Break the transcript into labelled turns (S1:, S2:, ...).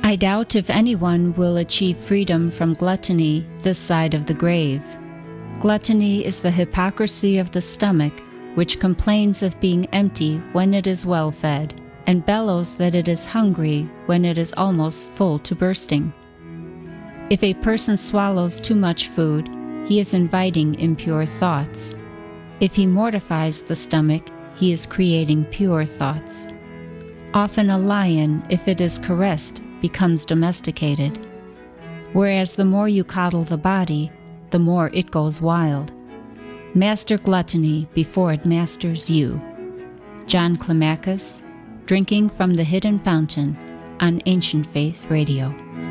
S1: I doubt if anyone will achieve freedom from gluttony this side of the grave. Gluttony is the hypocrisy of the stomach, which complains of being empty when it is well fed, and bellows that it is hungry when it is almost full to bursting. If a person swallows too much food, he is inviting impure thoughts. If he mortifies the stomach, he is creating pure thoughts. Often a lion, if it is caressed, becomes domesticated, whereas the more you coddle the body, the more it goes wild. Master gluttony before it masters you. John Climacus, Drinking from the Hidden Fountain, on Ancient Faith Radio.